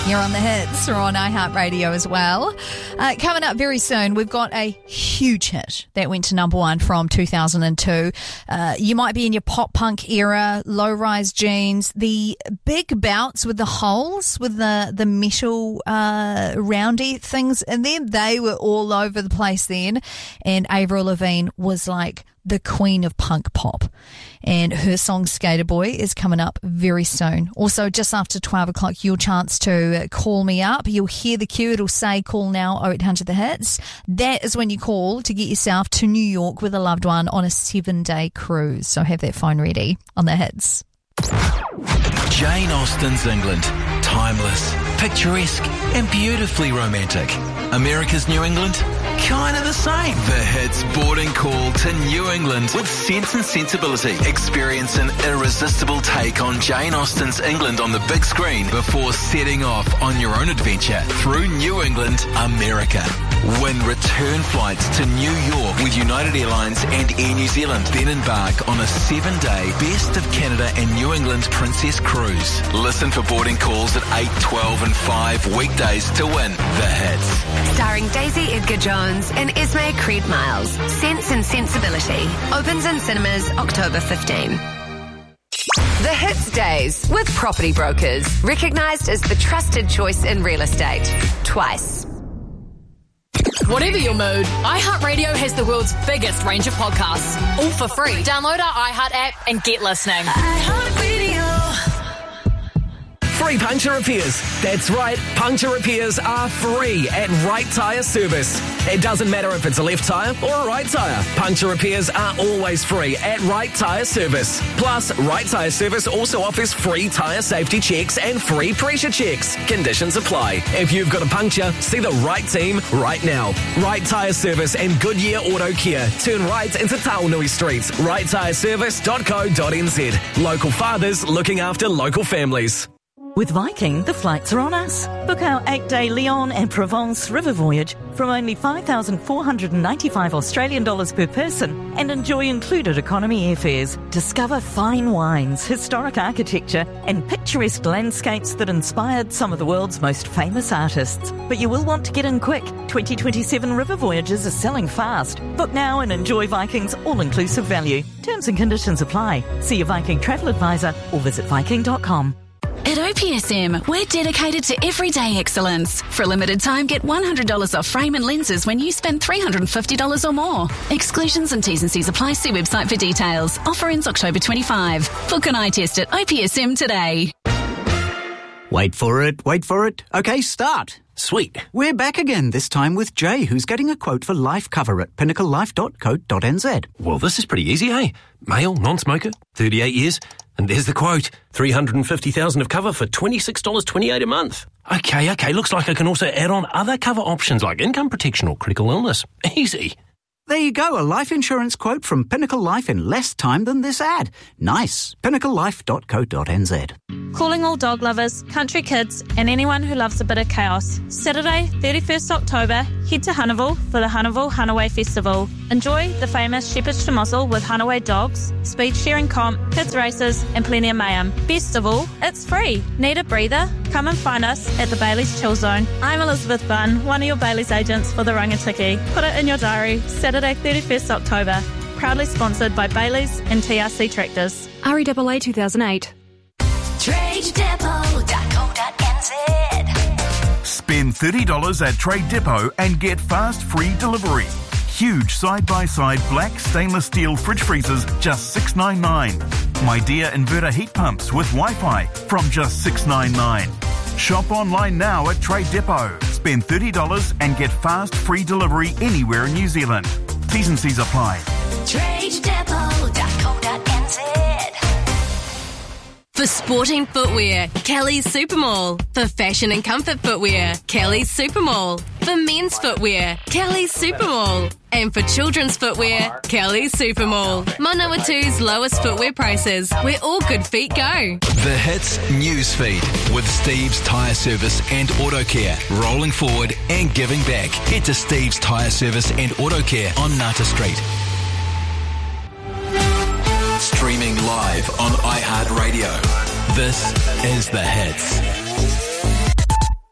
You're on the hits or on iHeartRadio as well. Coming up very soon, we've got a huge hit that went to number one from 2002. You might be in your pop punk era, low-rise jeans, the big bouts with the holes, with the metal roundy things, and then they were all over the place then. And Avril Lavigne was like the queen of punk pop. And her song Skater Boy is coming up very soon. Also, just after 12 o'clock, your chance to call me up. You'll hear the cue. It'll say call now 0800 The Hits. That is when you call to get yourself to New York with a loved one on a 7-day cruise. So have that phone ready on The Hits. Jane Austen's England. Timeless, picturesque and beautifully romantic. America's New England? Kind of the same. The Hits boarding call to New England with Sense and Sensibility. Experience an irresistible take on Jane Austen's England on the big screen before setting off on your own adventure through New England, America. Win return flights to New York with United Airlines and Air New Zealand. Then embark on a 7-day Best of Canada and New England Princess Cruise. Listen for boarding calls at 8, 12 and 5 weekdays to win The Hits. Starring Daisy Edgar Jones and Esme Creed Miles. Sense and Sensibility. Opens in cinemas October 15. The Hits Days with Property Brokers. Recognised as the trusted choice in real estate. Twice. Whatever your mood, iHeartRadio has the world's biggest range of podcasts, all for free. Download our iHeart app and get listening. Free puncture repairs. That's right, puncture repairs are free at Right Tyre Service. It doesn't matter if it's a left tyre or a right tyre. Puncture repairs are always free at Right Tyre Service. Plus, Right Tyre Service also offers free tyre safety checks and free pressure checks. Conditions apply. If you've got a puncture, see the right team right now. Right Tyre Service and Goodyear Auto Care. Turn right into Taonui Street. righttyreservice.co.nz. Local fathers looking after local families. With Viking, the flights are on us. Book our 8-day Lyon and Provence river voyage from only $5,495 Australian dollars per person and enjoy included economy airfares. Discover fine wines, historic architecture and picturesque landscapes that inspired some of the world's most famous artists. But you will want to get in quick. 2027 river voyages are selling fast. Book now and enjoy Viking's all-inclusive value. Terms and conditions apply. See your Viking travel advisor or visit Viking.com. At OPSM, we're dedicated to everyday excellence. For a limited time, get $100 off frame and lenses when you spend $350 or more. Exclusions and T's and C's apply. See website for details. Offer ends October 25. Book an eye test at OPSM today. Wait for it. Okay, start. Sweet. We're back again, this time with Jay, who's getting a quote for life cover at pinnaclelife.co.nz. Well, this is pretty easy, eh? Male, non-smoker, 38 years. And there's the quote, $350,000 of cover for $26.28 a month. Okay, looks like I can also add on other cover options like income protection or critical illness. Easy. There you go, a life insurance quote from Pinnacle Life in less time than this ad. Nice. pinnaclelife.co.nz. Calling all dog lovers, country kids and anyone who loves a bit of chaos. Saturday, 31st October, head to Hanawau for the Hanawau Hanaway Festival. Enjoy the famous Shepherd's to Mossel with Hanaway dogs, speed sharing comp, kids races and plenty of mayhem. Best of all, it's free. Need a breather? Come and find us at the Bailey's Chill Zone. I'm Elizabeth Bunn, one of your Bailey's agents for the Rangatiki. Put it in your diary, Saturday 31st October. Proudly sponsored by Bailey's and TRC Tractors. REAA 2008. TradeDepot.co.nz. Spend $30 at Trade Depot and get fast free delivery. Huge side-by-side black stainless steel fridge freezers, just $6.99. My Dear inverter heat pumps with Wi-Fi from just $6.99. Shop online now at Trade Depot. Spend $30 and get fast free delivery anywhere in New Zealand. T's and C's apply. TradeDepot.co.nz. For sporting footwear, Kelly's Supermall. For fashion and comfort footwear, Kelly's Supermall. For men's footwear, Kelly's Supermall. And for children's footwear, Kelly's Supermall. Manawatu's lowest footwear prices, where all good feet go. The Hits Newsfeed with Steve's Tyre Service and Auto Care. Rolling forward and giving back. Head to Steve's Tyre Service and Auto Care on Nata Street. Streaming live on iHeartRadio. This is The Hits.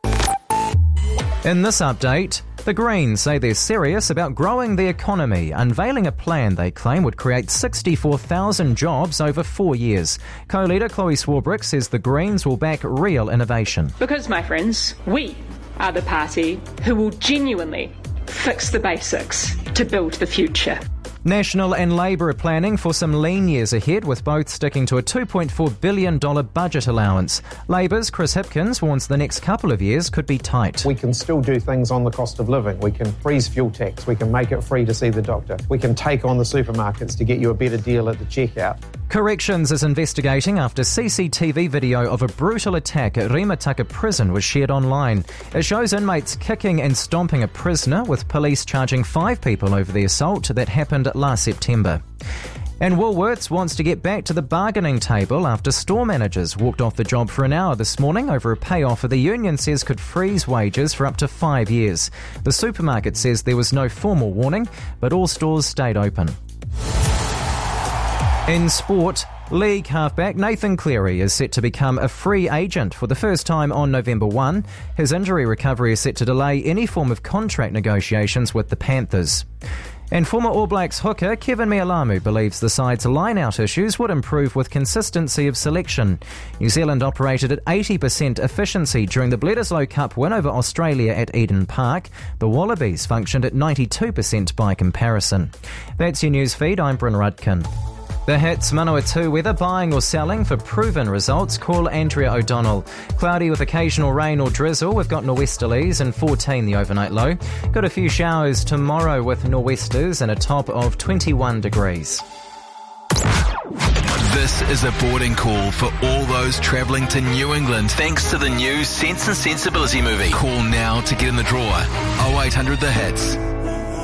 In this update, the Greens say they're serious about growing the economy, unveiling a plan they claim would create 64,000 jobs over 4 years. Co-leader Chloe Swarbrick says the Greens will back real innovation. Because, my friends, we are the party who will genuinely fix the basics to build the future. National and Labor are planning for some lean years ahead, with both sticking to a $2.4 billion budget allowance. Labor's Chris Hipkins warns the next couple of years could be tight. We can still do things on the cost of living. We can freeze fuel tax. We can make it free to see the doctor. We can take on the supermarkets to get you a better deal at the checkout. Corrections is investigating after CCTV video of a brutal attack at Rimataka Prison was shared online. It shows inmates kicking and stomping a prisoner, with police charging 5 people over the assault that happened last September. And Woolworths wants to get back to the bargaining table after store managers walked off the job for an hour this morning over a pay offer the union says could freeze wages for up to 5 years. The supermarket says there was no formal warning, but all stores stayed open. In sport, League halfback Nathan Cleary is set to become a free agent for the first time on November 1. His injury recovery is set to delay any form of contract negotiations with the Panthers. And former All Blacks hooker Kevin Mealamu believes the side's line-out issues would improve with consistency of selection. New Zealand operated at 80% efficiency during the Bledisloe Cup win over Australia at Eden Park. The Wallabies functioned at 92% by comparison. That's your news feed. I'm Bryn Rudkin. The hits, Manawatu weather, buying or selling for proven results. Call Andrea O'Donnell. Cloudy with occasional rain or drizzle. We've got nor'westerlies and 14 the overnight low. Got a few showers tomorrow with nor'westers and a top of 21 degrees. This is a boarding call for all those travelling to New England thanks to the new Sense and Sensibility movie. Call now to get in the draw. 0800 The Hits.